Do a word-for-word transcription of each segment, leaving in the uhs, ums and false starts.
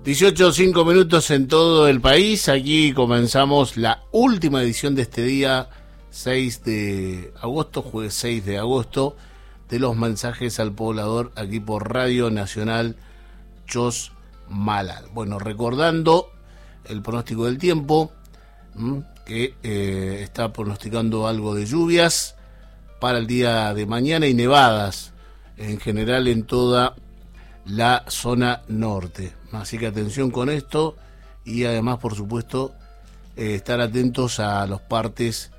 dieciocho, cinco minutos en todo el país. Aquí comenzamos la última edición de este día seis de agosto, jueves seis de agosto, de los mensajes al poblador aquí por Radio Nacional Chosmalal. Bueno, recordando el pronóstico del tiempo, que eh, está pronosticando algo de lluvias para el día de mañana y nevadas en general en toda la zona norte. Así que atención con esto y además, por supuesto, eh, estar atentos a los partes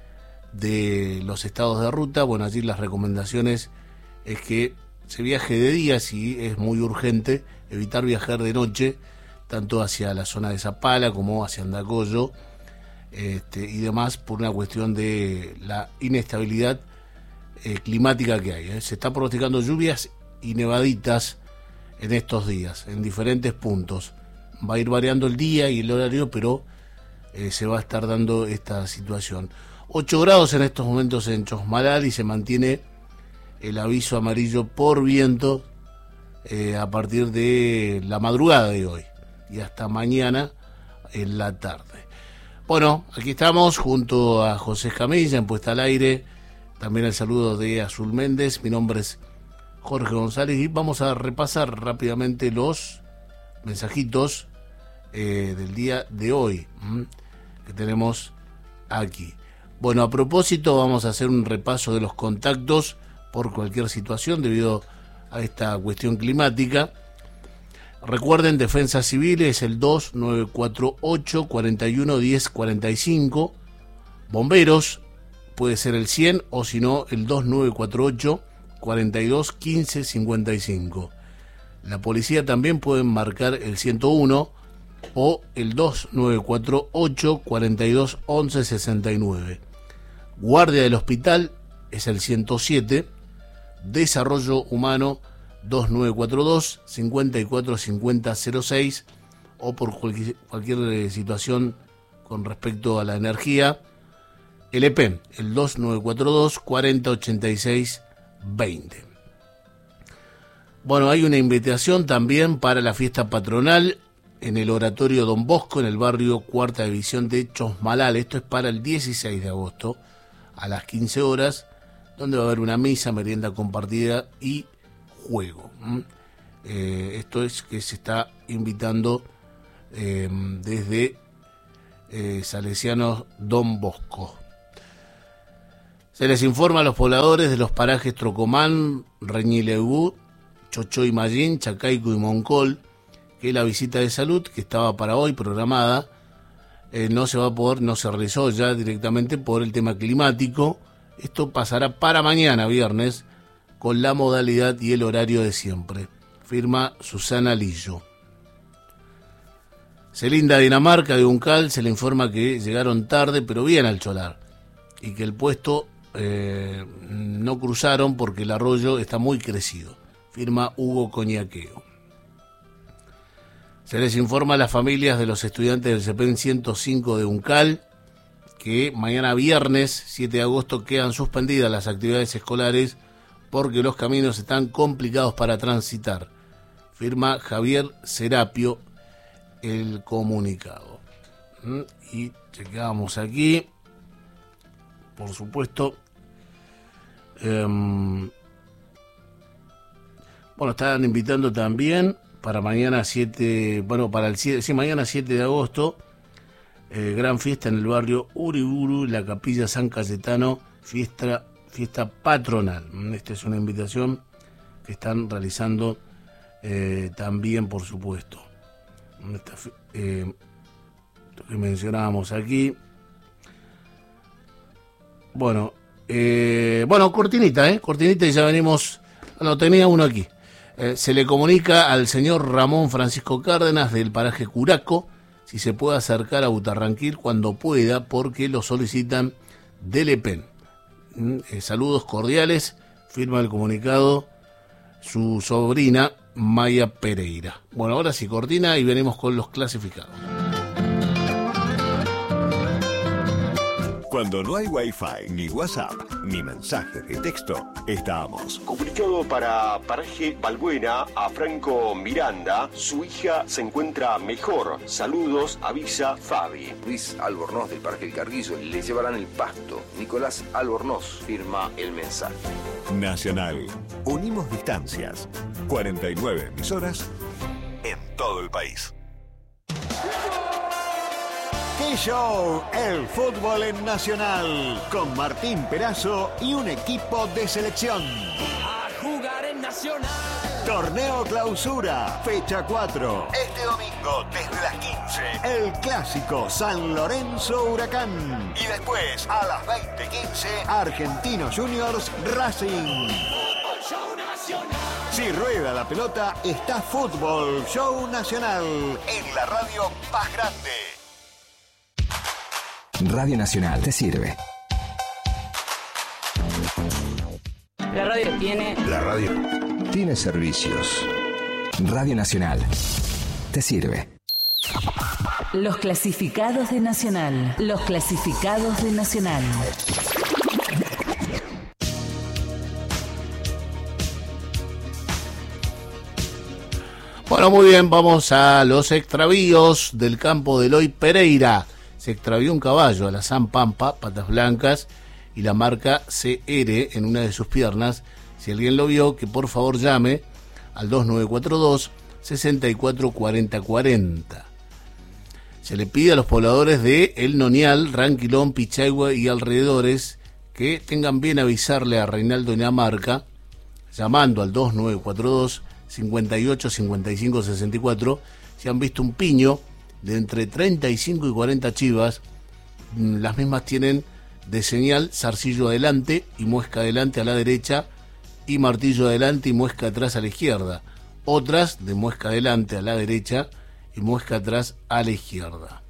de los estados de ruta. Bueno, allí las recomendaciones es que se viaje de día si es muy urgente, evitar viajar de noche, tanto hacia la zona de Zapala como hacia Andacollo este, y demás, por una cuestión de la inestabilidad eh, climática que hay. ¿eh? Se está pronosticando lluvias y nevaditas en estos días, en diferentes puntos. Va a ir variando el día y el horario, pero eh, se va a estar dando esta situación. ocho grados en estos momentos en Chosmalal y se mantiene el aviso amarillo por viento eh, a partir de la madrugada de hoy y hasta mañana en la tarde. Bueno, aquí estamos junto a José Camilla en Puesta al Aire, también el saludo de Azul Méndez. Mi nombre es Jorge González y vamos a repasar rápidamente los mensajitos eh, del día de hoy ¿m? que tenemos aquí. Bueno, a propósito, vamos a hacer un repaso de los contactos por cualquier situación debido a esta cuestión climática. Recuerden, Defensa Civil es el dos nueve cuatro ocho, cuatro uno, uno cero cuatro cinco. Bomberos puede ser el cien o si no el dos nueve cuatro ocho, cuarenta y dos, quince, cincuenta y cinco. La policía también puede marcar el ciento uno o el dos nueve cuatro ocho, cuarenta y dos, once, sesenta y nueve. Guardia del hospital es el ciento siete. Desarrollo humano dos nueve cuatro dos, cincuenta y cuatro cincuenta cero seis, o por cualquier, cualquier situación con respecto a la energía, el E P E M, el dos nueve cuatro dos, cuarenta, ochenta y seis, veinte. Bueno, hay una invitación también para la fiesta patronal en el Oratorio Don Bosco, en el barrio Cuarta División de Chosmalal. Esto es para el dieciséis de agosto a las quince horas, donde va a haber una misa, merienda compartida y juego. ¿Mm? Eh, esto es que se está invitando eh, desde eh, Salesianos Don Bosco. Se les informa a los pobladores de los parajes Trocomán, Reñilegú, Chochoy Mayín, Chacaico y Moncol que la visita de salud que estaba para hoy programada eh, no se va a poder, no se realizó ya directamente por el tema climático. Esto pasará para mañana, viernes, con la modalidad y el horario de siempre. Firma Susana Lillo. Celinda Dinamarca de Uncal se le informa que llegaron tarde, pero bien al Cholar, y que el puesto eh, no cruzaron porque el arroyo está muy crecido. Firma Hugo Coñaqueo. Se les informa a las familias de los estudiantes del CEPEN ciento cinco de Uncal que mañana viernes siete de agosto quedan suspendidas las actividades escolares porque los caminos están complicados para transitar. Firma Javier Serapio el comunicado. Y chequeamos aquí, por supuesto. Eh, bueno, están invitando también para mañana siete, bueno, para el siete, sí, mañana siete de agosto, eh, gran fiesta en el barrio Uriburu, la Capilla San Cayetano, fiesta fiesta patronal. Esta es una invitación que están realizando eh, también, por supuesto. Esta, eh, lo que mencionábamos aquí. Bueno, eh, bueno, cortinita, ¿eh? Cortinita y ya venimos. Bueno, tenía uno aquí. Eh, se le comunica al señor Ramón Francisco Cárdenas del paraje Curaco si se puede acercar a Butarranquil cuando pueda porque lo solicitan del E P E M. Eh, saludos cordiales, firma el comunicado su sobrina Maya Pereira. Bueno, ahora sí, cortina y venimos con los clasificados. Cuando no hay Wi-Fi, ni WhatsApp, ni mensajes de texto, estamos. Comunicado para Paraje Balbuena a Franco Miranda, su hija se encuentra mejor. Saludos, avisa Fabi. Luis Albornoz del Paraje El Carguillo, le llevarán el pasto. Nicolás Albornoz firma el mensaje. Nacional. Unimos distancias. cuarenta y nueve emisoras en todo el país. ¡Qué show! El fútbol en Nacional. Con Martín Perazo y un equipo de selección. A jugar en Nacional. Torneo Clausura, fecha cuatro. Este domingo desde las quince. El clásico San Lorenzo Huracán. Y después a las veinte quince, Argentinos Juniors Racing. Fútbol Show Nacional. Si rueda la pelota, está Fútbol Show Nacional. En la radio más grande. Radio Nacional te sirve. La radio tiene... La radio tiene servicios. Radio Nacional te sirve. Los clasificados de Nacional. Los clasificados de Nacional. Bueno, muy bien, vamos a los extravíos del campo de Eloy Pereira. Se extravió un caballo a la San Pampa, patas blancas, y la marca C R en una de sus piernas. Si alguien lo vio, que por favor llame al dos nueve cuatro dos, seis cuatro cuatro cero cuatro cero. Se le pide a los pobladores de El Nonial, Ranquilón, Pichagua y alrededores que tengan bien avisarle a Reinaldo en la marca, llamando al dos nueve cuatro dos, cincuenta y ocho, cincuenta y cinco, sesenta y cuatro, si han visto un piño de entre treinta y cinco y cuarenta chivas. Las mismas tienen de señal zarcillo adelante y muesca adelante a la derecha y martillo adelante y muesca atrás a la izquierda. Otras de muesca adelante a la derecha y muesca atrás a la izquierda.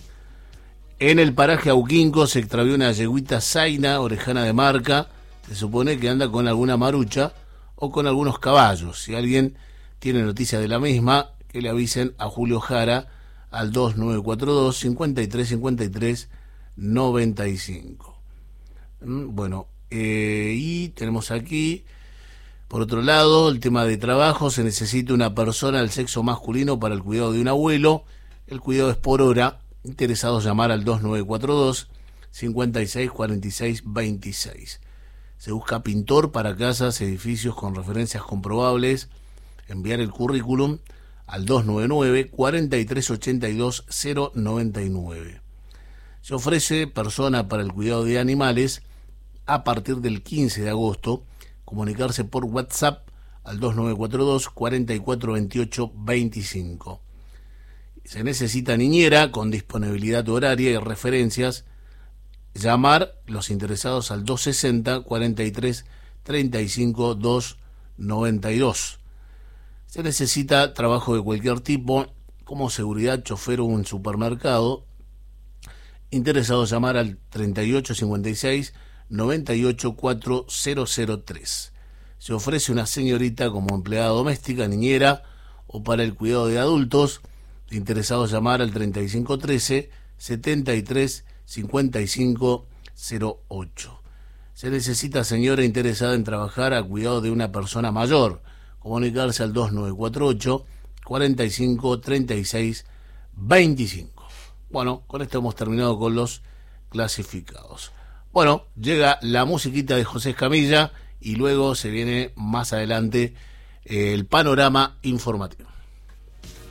En el paraje Auquinco se extravió una yeguita zaina, orejana de marca. Se supone que anda con alguna marucha o con algunos caballos. Si alguien tiene noticia de la misma, que le avisen a Julio Jara al dos nueve cuatro dos, cincuenta y tres, cincuenta y tres, noventa y cinco. Bueno, eh, y tenemos aquí, por otro lado, el tema de trabajo. Se necesita una persona del sexo masculino para el cuidado de un abuelo. El cuidado es por hora. Interesados llamar al dos nueve cuatro dos, cincuenta y seis, cuarenta y seis, veintiséis. Se busca pintor para casas, edificios con referencias comprobables. Enviar el currículum al dos nueve nueve, cuarenta y tres, ochenta y dos, cero noventa y nueve. Se ofrece persona para el cuidado de animales a partir del quince de agosto. Comunicarse por WhatsApp al dos nueve cuatro dos, cuarenta y cuatro, veintiocho, veinticinco. Se necesita niñera con disponibilidad horaria y referencias. Llamar los interesados al dos sesenta, cuarenta y tres, treinta y cinco, doscientos noventa y dos. Se necesita trabajo de cualquier tipo, como seguridad, chofer o un supermercado. Interesados llamar al treinta y ocho, cincuenta y seis, noventa y ocho, cuatro cero tres. Se ofrece una señorita como empleada doméstica, niñera o para el cuidado de adultos. Interesados llamar al treinta y cinco, trece, setenta y tres, cincuenta y cinco, cero ocho. Se necesita señora interesada en trabajar a cuidado de una persona mayor. Comunicarse al dos nueve cuatro ocho, cuarenta y cinco, treinta y seis, veinticinco. Bueno, con esto hemos terminado con los clasificados. Bueno, llega la musiquita de José Escamilla y luego se viene más adelante eh, el panorama informativo.